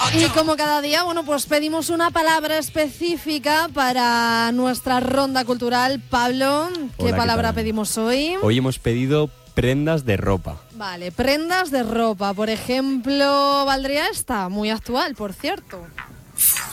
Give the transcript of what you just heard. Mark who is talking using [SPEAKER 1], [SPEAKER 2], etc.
[SPEAKER 1] Y como cada día, bueno, pues pedimos una palabra específica para nuestra ronda cultural. Pablo, ¿qué palabra pedimos hoy?
[SPEAKER 2] Hoy hemos pedido prendas de ropa.
[SPEAKER 1] Vale, prendas de ropa. Por ejemplo, ¿valdría esta? Muy actual, por cierto.